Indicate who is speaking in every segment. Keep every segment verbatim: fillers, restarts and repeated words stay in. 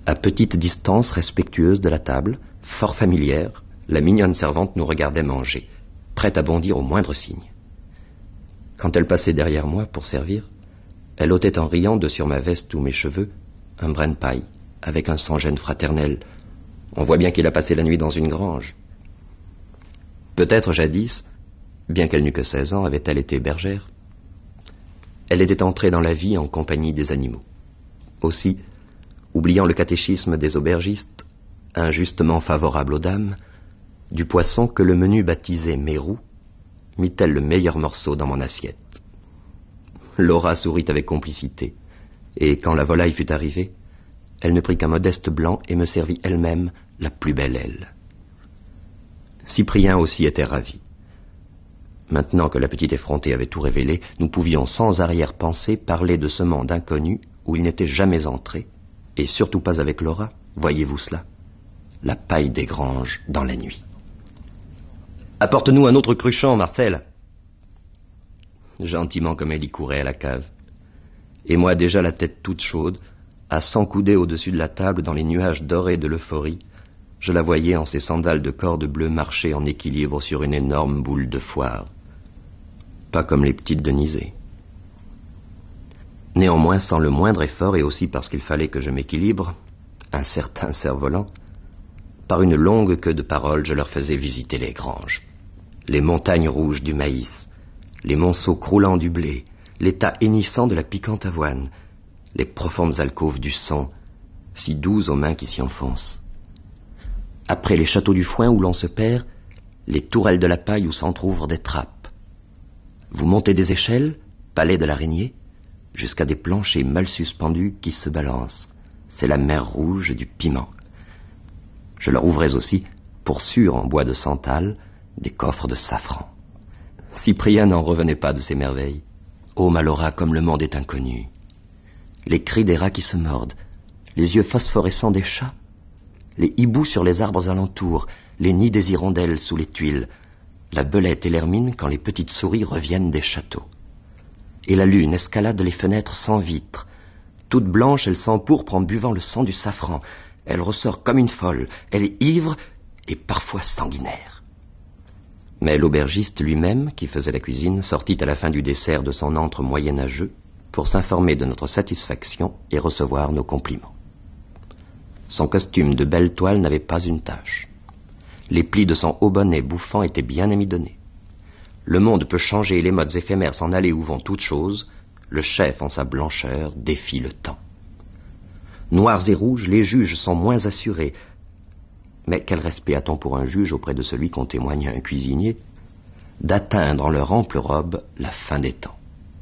Speaker 1: À petite distance respectueuse de la table, fort familière, la mignonne servante nous regardait manger, prête à bondir au moindre signe. Quand elle passait derrière moi pour servir, elle ôtait en riant de sur ma veste ou mes cheveux un brin de paille, avec un sans-gêne fraternel. On voit bien qu'il a passé la nuit dans une grange. Peut-être jadis, bien qu'elle n'eût que seize ans, avait-elle été bergère. Elle était entrée dans la vie en compagnie des animaux. Aussi, oubliant le catéchisme des aubergistes, injustement favorable aux dames, du poisson que le menu baptisait mérou, mit-elle le meilleur morceau dans mon assiette. Laura sourit avec complicité, et quand la volaille fut arrivée, elle ne prit qu'un modeste blanc et me servit elle-même la plus belle aile. Cyprien aussi était ravi. Maintenant que la petite effrontée avait tout révélé, nous pouvions sans arrière-pensée parler de ce monde inconnu où il n'était jamais entré, et surtout pas avec Laura, voyez-vous cela, la paille des granges dans la nuit. « Apporte-nous un autre cruchon, Marcel !» Gentiment comme elle y courait à la cave. Et moi déjà la tête toute chaude, à s'encouder au-dessus de la table dans les nuages dorés de l'euphorie, je la voyais en ses sandales de corde bleue marcher en équilibre sur une énorme boule de foire. Pas comme les petites Denisées. Néanmoins, sans le moindre effort, et aussi parce qu'il fallait que je m'équilibre, un certain cerf-volant, par une longue queue de paroles, je leur faisais visiter les granges, les montagnes rouges du maïs, les monceaux croulants du blé, les tas hennissants de la piquante avoine, les profondes alcôves du son, si douces aux mains qui s'y enfoncent. Après les châteaux du foin où l'on se perd, les tourelles de la paille où s'entr'ouvrent des trappes. Vous montez des échelles, palais de l'araignée, jusqu'à des planchers mal suspendus qui se balancent. C'est la mer rouge du piment. Je leur ouvrais aussi, pour sûr en bois de santal, des coffres de safran. Cyprien n'en revenait pas de ces merveilles. Ô Malora, comme le monde est inconnu. Les cris des rats qui se mordent, les yeux phosphorescents des chats, les hiboux sur les arbres alentours, les nids des hirondelles sous les tuiles, la belette et l'hermine quand les petites souris reviennent des châteaux. Et la lune escalade les fenêtres sans vitres. Toute blanche, elle s'empourpre en buvant le sang du safran. Elle ressort comme une folle. Elle est ivre et parfois sanguinaire. Mais l'aubergiste lui-même, qui faisait la cuisine, sortit à la fin du dessert de son antre moyenâgeux pour s'informer de notre satisfaction et recevoir nos compliments. Son costume de belle toile n'avait pas une tache. Les plis de son haut bonnet bouffant étaient bien amidonnés. Le monde peut changer et les modes éphémères s'en aller où vont toutes choses. Le chef, en sa blancheur, défie le temps. Noirs et rouges, les juges sont moins assurés. Mais quel respect a-t-on pour un juge auprès de celui qu'on témoigne à un cuisinier, d'atteindre en leur ample robe la fin des temps.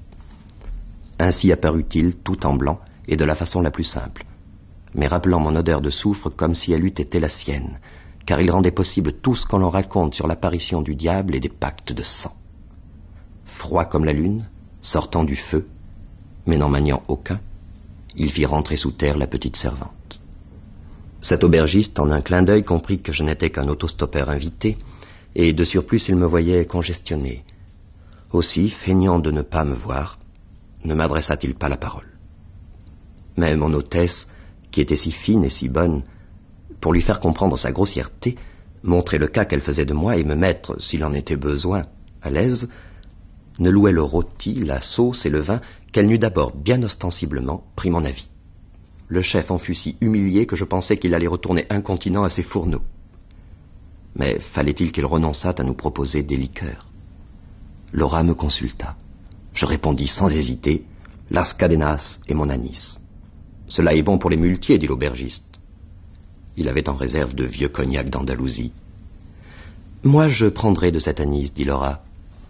Speaker 1: Ainsi apparut-il, tout en blanc, et de la façon la plus simple, mais rappelant mon odeur de soufre comme si elle eût été la sienne, car il rendait possible tout ce qu'on l'on raconte sur l'apparition du diable et des pactes de sang. Froid comme la lune, sortant du feu, mais n'en maniant aucun, il fit rentrer sous terre la petite servante. Cet aubergiste, en un clin d'œil, comprit que je n'étais qu'un autostoppeur invité, et de surplus il me voyait congestionné. Aussi, feignant de ne pas me voir, ne m'adressa-t-il pas la parole. Mais mon hôtesse, qui était si fine et si bonne, pour lui faire comprendre sa grossièreté, montrer le cas qu'elle faisait de moi et me mettre, s'il en était besoin, à l'aise, ne louait le rôti, la sauce et le vin qu'elle n'eût d'abord bien ostensiblement pris mon avis. Le chef en fut si humilié que je pensais qu'il allait retourner incontinent à ses fourneaux. Mais fallait-il qu'il renonçât à nous proposer des liqueurs? Laura me consulta. Je répondis sans hésiter, Las Cadenas et mon anis. Cela est bon pour les muletiers, dit l'aubergiste. Il avait en réserve de vieux cognac d'Andalousie. Moi, je prendrai de cet anis, dit Laura.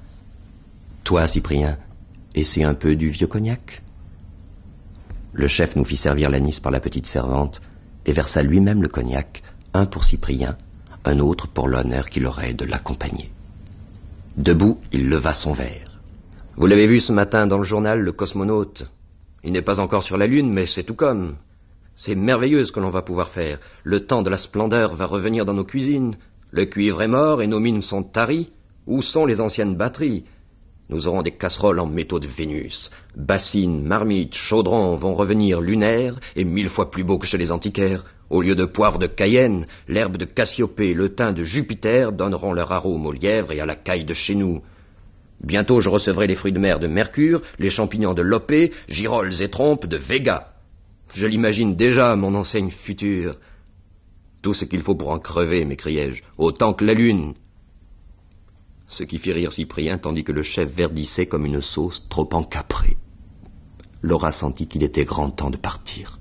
Speaker 1: Toi, Cyprien, essaie un peu du vieux cognac. Le chef nous fit servir l'anis par la petite servante et versa lui-même le cognac, un pour Cyprien, un autre pour l'honneur qu'il aurait de l'accompagner. Debout, il leva son verre. Vous l'avez vu ce matin dans le journal, le cosmonaute. Il n'est pas encore sur la Lune, mais c'est tout comme. C'est merveilleux ce que l'on va pouvoir faire. Le temps de la splendeur va revenir dans nos cuisines. Le cuivre est mort et nos mines sont taries. Où sont les anciennes batteries? Nous aurons des casseroles en métaux de Vénus. Bassines, marmites, chaudrons vont revenir lunaires et mille fois plus beaux que chez les antiquaires. Au lieu de poivre de Cayenne, l'herbe de Cassiopée, le thym de Jupiter donneront leur arôme au lièvre et à la caille de chez nous. Bientôt je recevrai les fruits de mer de Mercure, les champignons de Lopé, girolles et trompes de Véga. Je l'imagine déjà, mon enseigne future. Tout ce qu'il faut pour en crever, m'écriai-je, autant que la lune. Ce qui fit rire Cyprien, tandis que le chef verdissait comme une sauce trop encaprée. Laura sentit qu'il était grand temps de partir.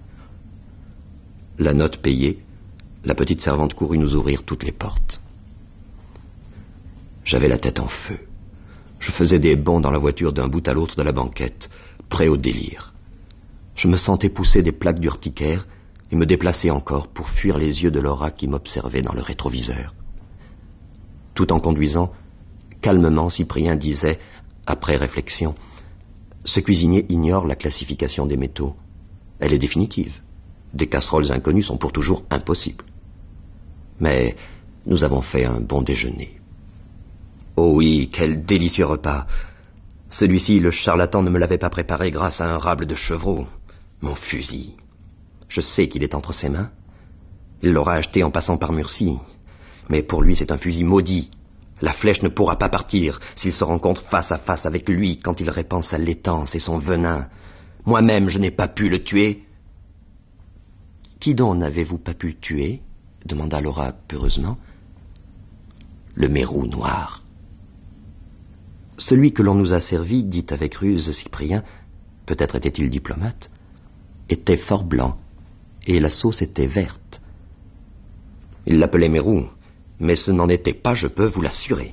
Speaker 1: La note payée, la petite servante courut nous ouvrir toutes les portes. J'avais la tête en feu. Je faisais des bonds dans la voiture d'un bout à l'autre de la banquette, prêt au délire. Je me sentais pousser des plaques d'urticaire et me déplacer encore pour fuir les yeux de Laura qui m'observait dans le rétroviseur. Tout en conduisant, calmement, Cyprien disait, après réflexion, « Ce cuisinier ignore la classification des métaux. Elle est définitive. Des casseroles inconnues sont pour toujours impossibles. Mais nous avons fait un bon déjeuner. Oh oui, quel délicieux repas. Celui-ci, le charlatan ne me l'avait pas préparé grâce à un rable de chevreau. Mon fusil. Je sais qu'il est entre ses mains. Il l'aura acheté en passant par Murcie. Mais pour lui, c'est un fusil maudit. La flèche ne pourra pas partir s'il se rencontre face à face avec lui quand il répand sa laitance et son venin. Moi-même, je n'ai pas pu le tuer. »« Qui donc n'avez-vous pas pu tuer ?» demanda Laura peureusement. « Le mérou noir. » Celui que l'on nous a servi, dit avec ruse Cyprien, peut-être était-il diplomate, était fort blanc, et la sauce était verte. Il l'appelait mérou, mais ce n'en était pas, je peux vous l'assurer.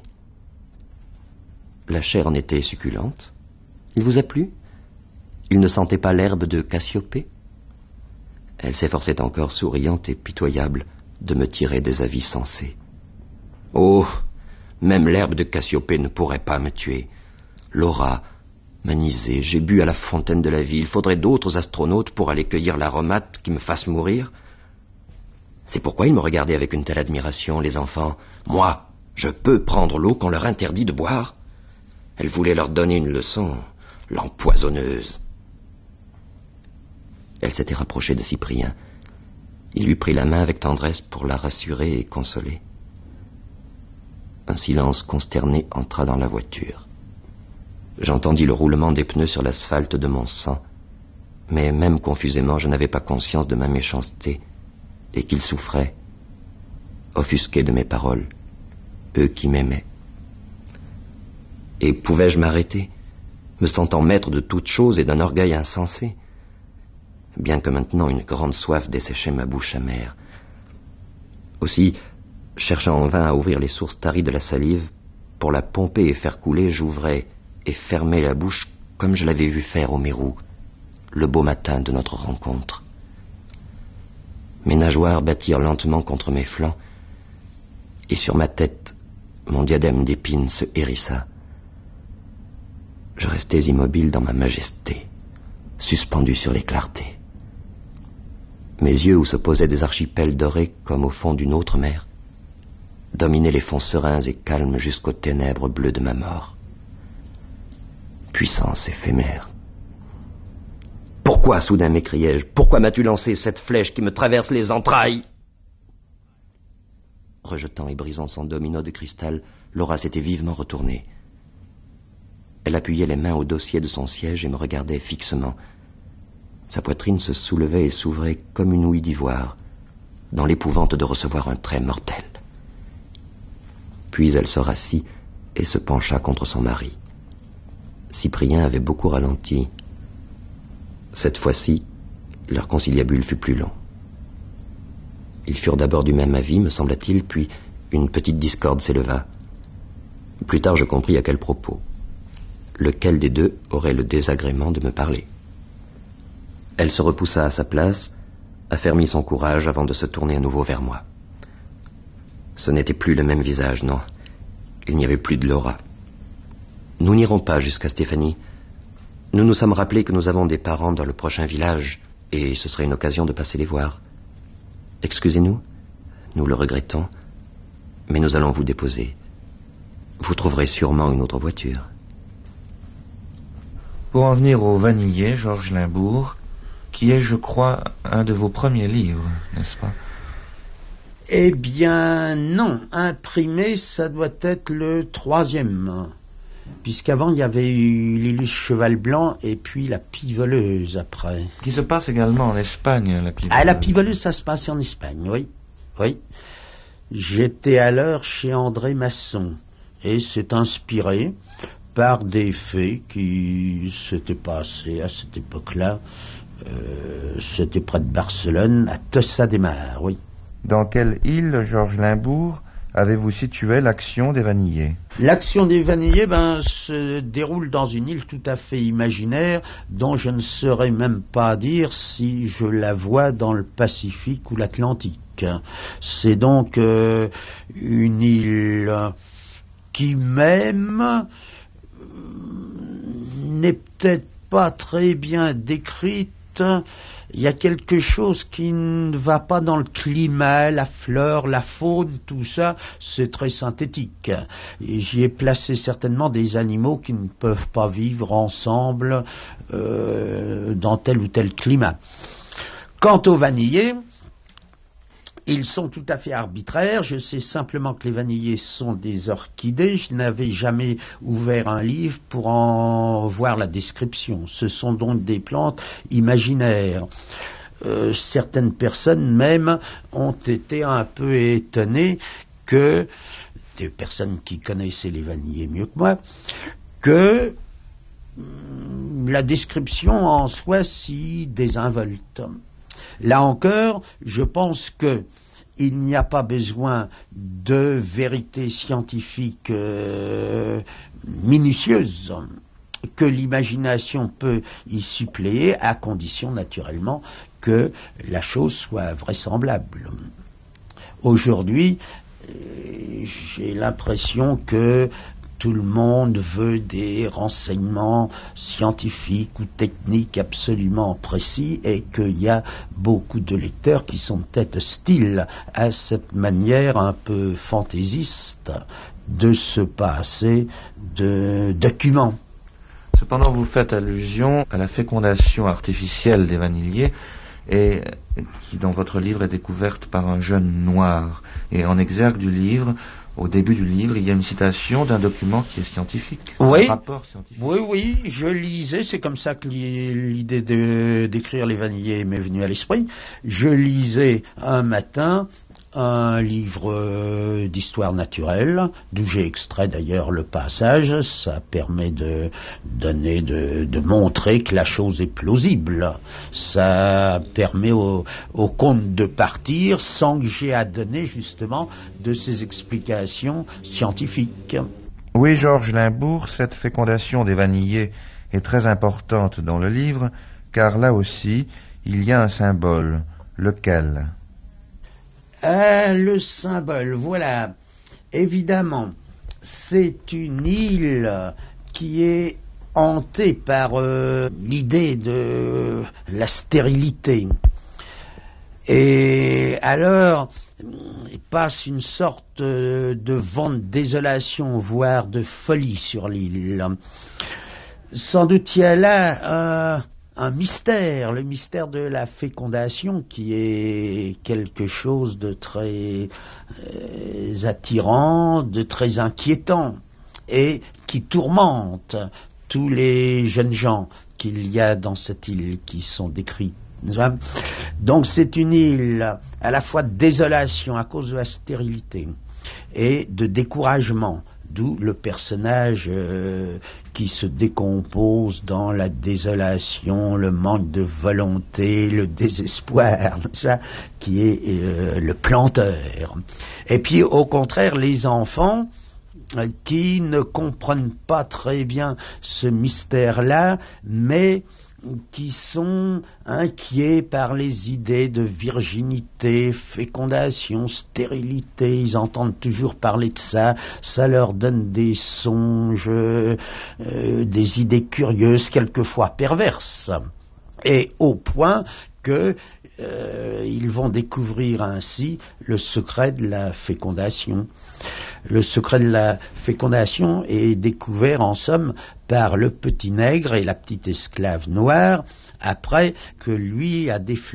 Speaker 1: La chair en était succulente. Il vous a plu? Il ne sentait pas l'herbe de Cassiopée? Elle s'efforçait encore, souriante et pitoyable, de me tirer des avis sensés. Oh, même l'herbe de Cassiopée ne pourrait pas me tuer. Laura, m'anisée, j'ai bu à la fontaine de la vie. Il faudrait d'autres astronautes pour aller cueillir l'aromate qui me fasse mourir. C'est pourquoi ils me regardaient avec une telle admiration, les enfants. Moi, je peux prendre l'eau qu'on leur interdit de boire. Elle voulait leur donner une leçon, l'empoisonneuse. Elle s'était rapprochée de Cyprien. Il lui prit la main avec tendresse pour la rassurer et consoler. Un silence consterné entra dans la voiture. J'entendis le roulement des pneus sur l'asphalte de mon sang, mais même confusément, je n'avais pas conscience de ma méchanceté et qu'ils souffraient, offusqués de mes paroles, eux qui m'aimaient. Et pouvais-je m'arrêter, me sentant maître de toute chose et d'un orgueil insensé, bien que maintenant une grande soif desséchait ma bouche amère. Aussi, cherchant en vain à ouvrir les sources taries de la salive, pour la pomper et faire couler, j'ouvrais et fermais la bouche comme je l'avais vu faire au Mérou, le beau matin de notre rencontre. Mes nageoires battirent lentement contre mes flancs, et sur ma tête, mon diadème d'épines se hérissa. Je restais immobile dans ma majesté, suspendu sur les clartés. Mes yeux, où se posaient des archipels dorés comme au fond d'une autre mer, dominaient les fonds sereins et calmes jusqu'aux ténèbres bleues de ma mort. Puissance éphémère. Pourquoi, soudain m'écriai-je, pourquoi m'as-tu lancé cette flèche qui me traverse les entrailles? Rejetant et brisant son domino de cristal, Laura s'était vivement retournée. Elle appuyait les mains au dossier de son siège et me regardait fixement. Sa poitrine se soulevait et s'ouvrait comme une ouïe d'ivoire, dans l'épouvante de recevoir un trait mortel. Puis elle se rassit et se pencha contre son mari. Cyprien avait beaucoup ralenti. Cette fois-ci, leur conciliabule fut plus long. Ils furent d'abord du même avis, me sembla-t-il, puis une petite discorde s'éleva. Plus tard, je compris à quel propos. Lequel des deux aurait le désagrément de me parler. Elle se repoussa à sa place, affermit son courage avant de se tourner à nouveau vers moi. Ce n'était plus le même visage, non. Il n'y avait plus de Laura. Nous n'irons pas jusqu'à Stéphanie. Nous nous sommes rappelés que nous avons des parents dans le prochain village, et ce serait une occasion de passer les voir. Excusez-nous, nous le regrettons, mais nous allons vous déposer. Vous trouverez sûrement une autre voiture.
Speaker 2: Pour en venir au Vanillé, Georges Limbourg, qui est, je crois, un de vos premiers livres, n'est-ce pas?
Speaker 3: Eh bien, non. Imprimé, ça doit être le troisième. Puisqu'avant, il y avait eu l'Illustre Cheval Blanc et puis La Piveleuse après.
Speaker 2: Qui se passe également en Espagne, La Piveleuse.
Speaker 3: Ah, La Piveleuse, ça se passe en Espagne, oui. Oui. J'étais alors chez André Masson. Et c'est inspiré par des faits qui s'étaient passés à cette époque-là. Euh, c'était près de Barcelone, à Tossa de Mar, oui.
Speaker 2: Dans quelle île, Georges Limbourg, avez-vous situé l'action des Vanillés?
Speaker 3: L'action des Vanillés ben, se déroule dans une île tout à fait imaginaire dont je ne saurais même pas dire si je la vois dans le Pacifique ou l'Atlantique. C'est donc euh, une île qui même n'est peut-être pas très bien décrite. Il y a quelque chose qui ne va pas dans le climat, la fleur, la faune, tout ça, c'est très synthétique. Et j'y ai placé certainement des animaux qui ne peuvent pas vivre ensemble euh, dans tel ou tel climat. Quant aux vanillés, ils sont tout à fait arbitraires. Je sais simplement que les vanillés sont des orchidées. Je n'avais jamais ouvert un livre pour en voir la description. Ce sont donc des plantes imaginaires. Euh, certaines personnes même ont été un peu étonnées que, des personnes qui connaissaient les vanillés mieux que moi, que la description en soit si désinvolte. Là encore, je pense que il n'y a pas besoin de vérité scientifique euh, minutieuse, que l'imagination peut y suppléer, à condition naturellement que la chose soit vraisemblable. Aujourd'hui, euh, j'ai l'impression que tout le monde veut des renseignements scientifiques ou techniques absolument précis et qu'il y a beaucoup de lecteurs qui sont peut-être hostiles à cette manière un peu fantaisiste de se passer de documents.
Speaker 2: Cependant, vous faites allusion à la fécondation artificielle des vanilliers et qui, dans votre livre, est découverte par un jeune noir. Et en exergue du livre, au début du livre, il y a une citation d'un document qui est scientifique,
Speaker 3: oui,
Speaker 2: un rapport scientifique.
Speaker 3: Oui, oui, je lisais, c'est comme ça que l'idée de, d'écrire les vanillés m'est venue à l'esprit. Je lisais un matin un livre d'histoire naturelle, d'où j'ai extrait d'ailleurs le passage. Ça permet de donner, de, de montrer que la chose est plausible. Ça permet au, au conte de partir sans que j'ai à donner justement de ces explications scientifiques.
Speaker 2: Oui, Georges Limbourg, cette fécondation des vanillés est très importante dans le livre, car là aussi, il y a un symbole. Lequel ?
Speaker 3: Ah, le symbole, voilà. Évidemment, c'est une île qui est hantée par euh, l'idée de la stérilité. Et alors, il passe une sorte de vent de désolation, voire de folie sur l'île. Sans doute il y a là un... un mystère, le mystère de la fécondation qui est quelque chose de très euh, attirant, de très inquiétant et qui tourmente tous les jeunes gens qu'il y a dans cette île qui sont décrits. Donc c'est une île à la fois de désolation à cause de la stérilité et de découragement, d'où le personnage euh, qui se décompose dans la désolation, le manque de volonté, le désespoir, ça, qui est euh, le planteur. Et puis au contraire, les enfants euh, qui ne comprennent pas très bien ce mystère-là, mais qui sont inquiets par les idées de virginité, fécondation, stérilité. Ils entendent toujours parler de ça. Ça leur donne des songes, euh, des idées curieuses, quelquefois perverses. Et au point que euh, ils vont découvrir ainsi le secret de la fécondation. Le secret de la fécondation est découvert en somme par le petit nègre et la petite esclave noire après que lui a défloré